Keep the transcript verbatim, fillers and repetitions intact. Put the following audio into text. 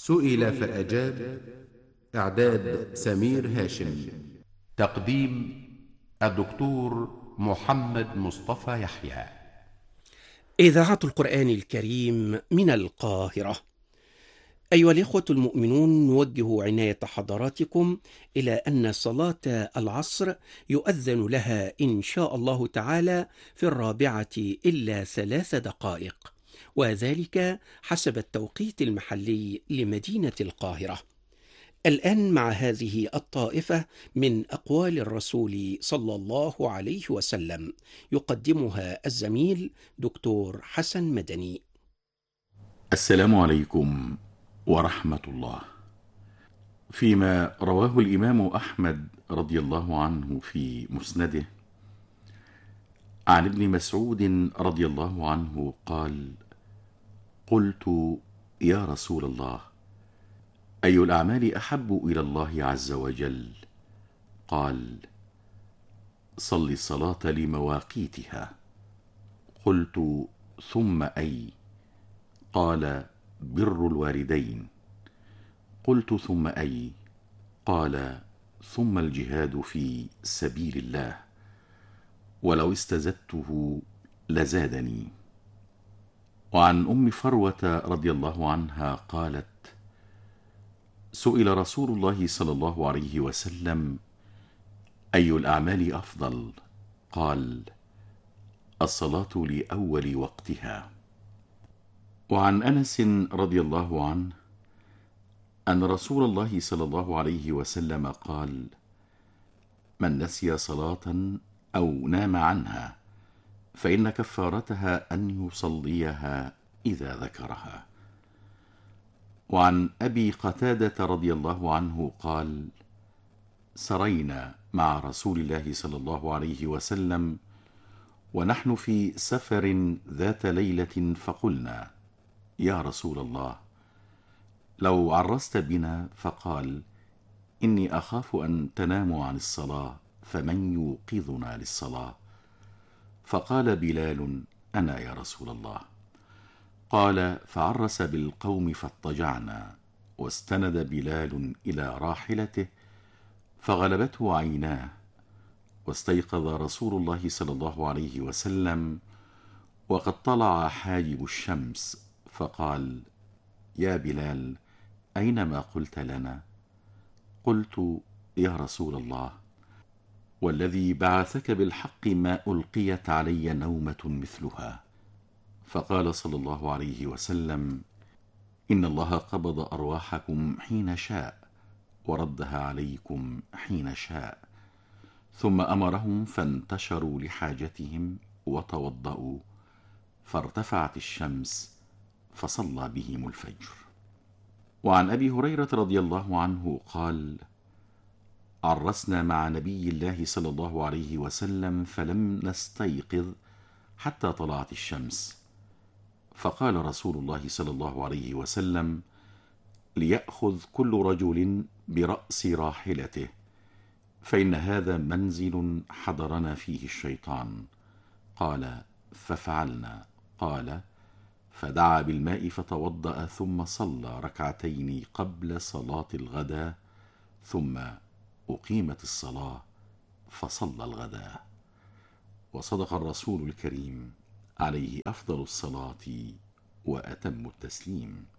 سئل فأجاب. إعداد سمير هاشم. تقديم الدكتور محمد مصطفى يحيى. إذاعة القرآن الكريم من القاهرة. أيها الإخوة المؤمنون، نوجه عناية حضراتكم إلى أن صلاة العصر يؤذن لها إن شاء الله تعالى في الرابعة إلا ثلاث دقائق، وذلك حسب التوقيت المحلي لمدينة القاهرة. الآن مع هذه الطائفة من أقوال الرسول صلى الله عليه وسلم، يقدمها الزميل دكتور حسن مدني. السلام عليكم ورحمة الله. فيما رواه الإمام أحمد رضي الله عنه في مسنده عن ابن مسعود رضي الله عنه قال: قلت يا رسول الله، أي الأعمال أحب إلى الله عز وجل؟ قال: صل الصلاة لمواقيتها. قلت: ثم أي؟ قال: بر الوالدين. قلت: ثم أي؟ قال: ثم الجهاد في سبيل الله، ولو استزدته لزادني. وعن أم فروة رضي الله عنها قالت: سئل رسول الله صلى الله عليه وسلم: أي الأعمال أفضل؟ قال: الصلاة لأول وقتها. وعن أنس رضي الله عنه أن رسول الله صلى الله عليه وسلم قال: من نسي صلاة أو نام عنها فإن كفارتها أن يصليها إذا ذكرها. وعن أبي قتادة رضي الله عنه قال: سرينا مع رسول الله صلى الله عليه وسلم ونحن في سفر ذات ليلة، فقلنا: يا رسول الله، لو عرست بنا. فقال: إني أخاف أن تناموا عن الصلاة فمن يوقظنا للصلاة؟ فقال بلال: أنا يا رسول الله. قال: فعرس بالقوم فاضطجعنا، واستند بلال إلى راحلته فغلبته عيناه، واستيقظ رسول الله صلى الله عليه وسلم وقد طلع حاجب الشمس، فقال: يا بلال، أين ما قلت لنا؟ قلت: يا رسول الله، والذي بعثك بالحق ما ألقيت علي نومة مثلها. فقال صلى الله عليه وسلم: إن الله قبض أرواحكم حين شاء وردها عليكم حين شاء. ثم أمرهم فانتشروا لحاجتهم وتوضأوا، فارتفعت الشمس فصلى بهم الفجر. وعن أبي هريرة رضي الله عنه قال: عرسنا مع نبي الله صلى الله عليه وسلم فلم نستيقظ حتى طلعت الشمس، فقال رسول الله صلى الله عليه وسلم: ليأخذ كل رجل برأس راحلته، فإن هذا منزل حضرنا فيه الشيطان. قال: ففعلنا. قال: فدعا بالماء فتوضأ، ثم صلى ركعتين قبل صلاة الغداء، ثم أقيمت الصلاة فصلى الغداء. وصدق الرسول الكريم عليه أفضل الصلاة وأتم التسليم.